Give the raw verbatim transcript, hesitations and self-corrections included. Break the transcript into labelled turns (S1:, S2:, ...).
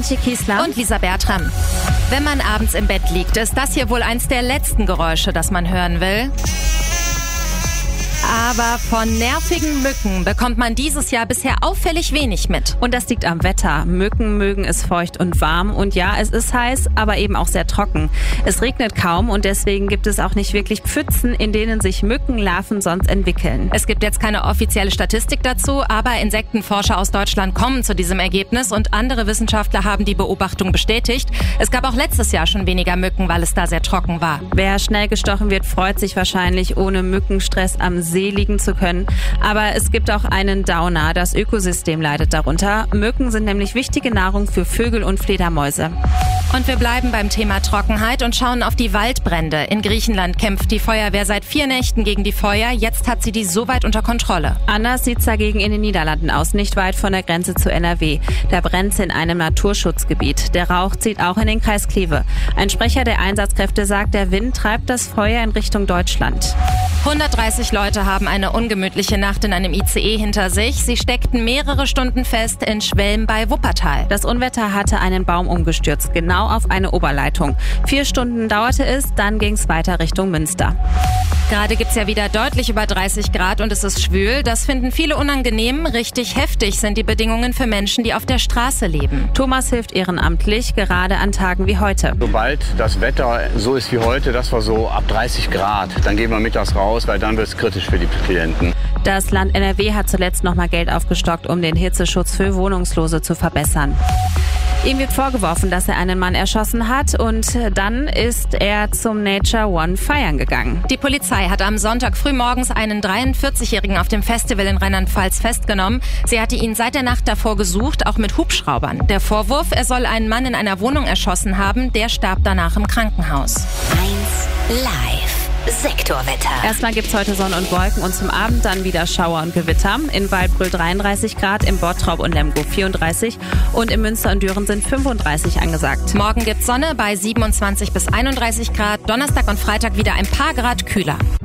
S1: Antje Kiesler
S2: und Lisa Bertram. Wenn man abends im Bett liegt, ist das hier wohl eins der letzten Geräusche, das man hören will. Aber von nervigen Mücken bekommt man dieses Jahr bisher auffällig wenig mit.
S1: Und das liegt am Wetter. Mücken mögen es feucht und warm. Und ja, es ist heiß, aber eben auch sehr trocken. Es regnet kaum und deswegen gibt es auch nicht wirklich Pfützen, in denen sich Mückenlarven sonst entwickeln.
S2: Es gibt jetzt keine offizielle Statistik dazu, aber Insektenforscher aus Deutschland kommen zu diesem Ergebnis und andere Wissenschaftler haben die Beobachtung bestätigt. Es gab auch letztes Jahr schon weniger Mücken, weil es da sehr trocken war.
S1: Wer schnell gestochen wird, freut sich wahrscheinlich, ohne Mückenstress am See liegen zu können. Aber es gibt auch einen Downer. Das Ökosystem leidet darunter. Mücken sind nämlich wichtige Nahrung für Vögel und Fledermäuse.
S2: Und wir bleiben beim Thema Trockenheit und schauen auf die Waldbrände. In Griechenland kämpft die Feuerwehr seit vier Nächten gegen die Feuer. Jetzt hat sie die soweit unter Kontrolle.
S1: Anders sieht es dagegen in den Niederlanden aus, nicht weit von der Grenze zu N R W. Da brennt es in einem Naturschutzgebiet. Der Rauch zieht auch in den Kreis Kleve. Ein Sprecher der Einsatzkräfte sagt, der Wind treibt das Feuer in Richtung Deutschland.
S2: hundertdreißig Leute haben eine ungemütliche Nacht in einem I C E hinter sich. Sie steckten mehrere Stunden fest in Schwelm bei Wuppertal.
S1: Das Unwetter hatte einen Baum umgestürzt, genau auf eine Oberleitung. Vier Stunden dauerte es, dann ging es weiter Richtung Münster.
S2: Gerade gibt's ja wieder deutlich über dreißig Grad und es ist schwül. Das finden viele unangenehm. Richtig heftig sind die Bedingungen für Menschen, die auf der Straße leben.
S1: Thomas hilft ehrenamtlich, gerade an Tagen wie heute.
S3: Sobald das Wetter so ist wie heute, das war so ab dreißig Grad, dann gehen wir mittags raus, weil dann wird es kritisch für die Klienten.
S1: Das Land N R W hat zuletzt nochmal Geld aufgestockt, um den Hitzeschutz für Wohnungslose zu verbessern. Ihm wird vorgeworfen, dass er einen Mann erschossen hat und dann ist er zum Nature One feiern gegangen.
S2: Die Polizei hat am Sonntag frühmorgens einen dreiundvierzigjährigen auf dem Festival in Rheinland-Pfalz festgenommen. Sie hatte ihn seit der Nacht davor gesucht, auch mit Hubschraubern. Der Vorwurf, er soll einen Mann in einer Wohnung erschossen haben, der starb danach im Krankenhaus.
S4: eins live. Sektorwetter.
S1: Erstmal gibt's heute Sonne und Wolken und zum Abend dann wieder Schauer und Gewitter. In Waldbröl dreiunddreißig Grad, im Bottrop und Lemgo vierunddreißig und in Münster und Düren sind fünfunddreißig angesagt.
S2: Morgen gibt's Sonne bei siebenundzwanzig bis einunddreißig Grad, Donnerstag und Freitag wieder ein paar Grad kühler.